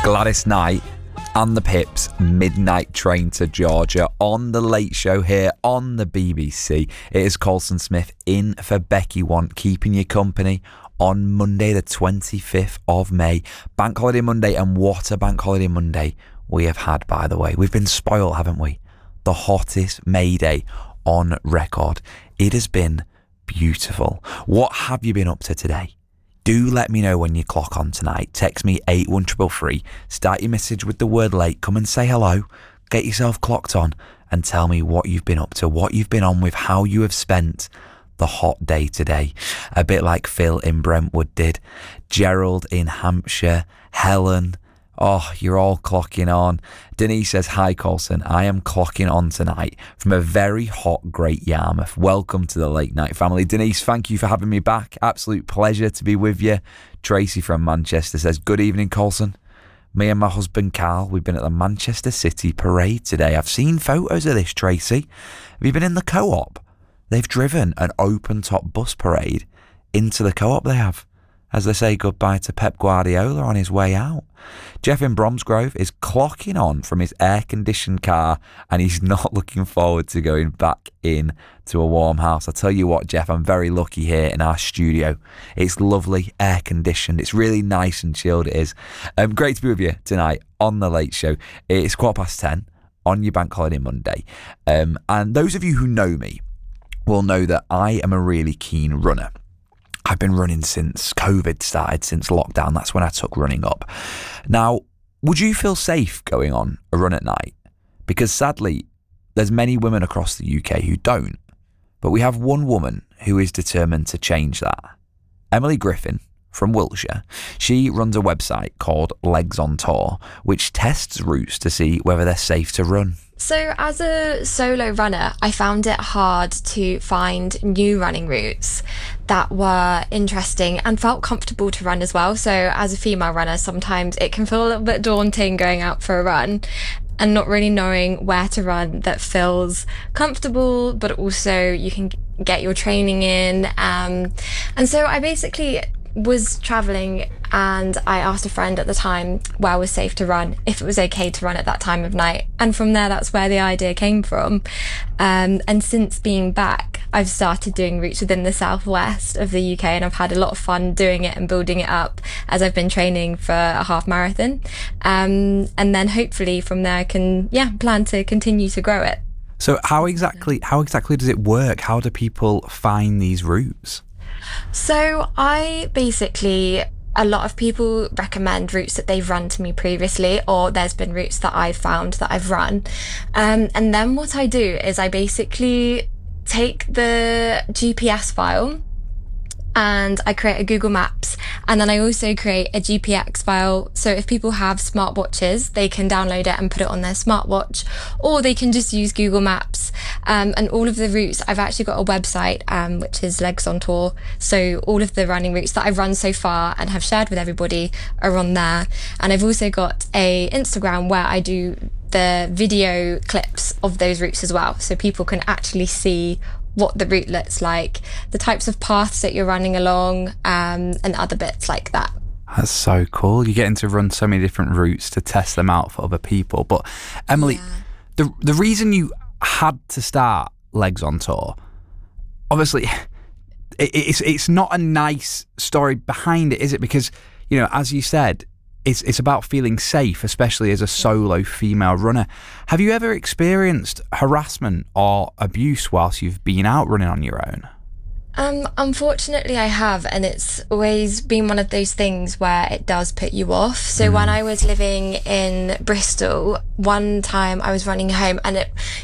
Gladys Knight and the Pips midnight train to Georgia on the Late Show here on the BBC. It is Colson Smith in for Becky Want, keeping you company on Monday the 25th of May. Bank Holiday Monday, and what a Bank Holiday Monday we have had, by the way. We've been spoiled, haven't we? The hottest May Day on record. It has been beautiful. What have you been up to today? Do let me know when you clock on tonight. Text me 81333. Start your message with the word late. Come and say hello. Get yourself clocked on and tell me what you've been up to, what you've been on with, how you have spent the hot day today. A bit like Phil in Brentwood did. Gerald in Hampshire. Helen. Oh, you're all clocking on. Denise says, hi Colson, I am clocking on tonight from a very hot Great Yarmouth. Welcome to the late night family. Denise, thank you for having me back. Absolute pleasure to be with you. Tracy from Manchester says, good evening Colson. Me and my husband Carl, we've been at the Manchester City Parade today. I've seen photos of this, Tracy. Have you been in the Co-op? They've driven an open top bus parade into the Co-op they have, as they say goodbye to Pep Guardiola on his way out. Jeff in Bromsgrove is clocking on from his air-conditioned car, and he's not looking forward to going back in to a warm house. I tell you what, Jeff, I'm very lucky here in our studio. It's lovely, air-conditioned. It's really nice and chilled, it is. Great to be with you tonight on The Late Show. It's 10:15 on your Bank Holiday Monday. And those of you who know me will know that I am a really keen runner. I've been running since COVID started, since lockdown. That's when I took running up. Now, would you feel safe going on a run at night? Because sadly, there's many women across the UK who don't. But we have one woman who is determined to change that. Emily Griffin from Wiltshire. She runs a website called Legs on Tour, which tests routes to see whether they're safe to run. So as a solo runner, I found it hard to find new running routes that were interesting and felt comfortable to run as well. So as a female runner, sometimes it can feel a little bit daunting going out for a run and not really knowing where to run that feels comfortable, but also you can get your training in. And so I basically was traveling and I asked a friend at the time where was safe to run, if it was okay to run at that time of night. And from there, that's where the idea came from. And since being back, I've started doing routes within the southwest of the UK, and I've had a lot of fun doing it and building it up as I've been training for a half marathon. And then hopefully from there I can, plan to continue to grow it. So how exactly does it work? How do people find these routes? So a lot of people recommend routes that they've run to me previously, or there's been routes that I've found that I've run. And then what I do is I basically take the GPS file and I create a Google Maps, and then I also create a GPX file. So if people have smartwatches, they can download it and put it on their smartwatch, or they can just use Google Maps. And all of the routes, I've actually got a website, which is Legs on Tour. So all of the running routes that I've run so far and have shared with everybody are on there. And I've also got a Instagram where I do the video clips of those routes as well. So people can actually see what the route looks like, the types of paths that you're running along, and other bits like that. That's so cool. You're getting to run so many different routes to test them out for other people. But Emily, the reason you had to start Legs on Tour, obviously, it's not a nice story behind it, is it? Because, you know, as you said, it's about feeling safe, especially as a solo female runner. Have you ever experienced harassment or abuse whilst you've been out running on your own? Unfortunately I have, and it's always been one of those things where it does put you off. So when I was living in Bristol, one time I was running home and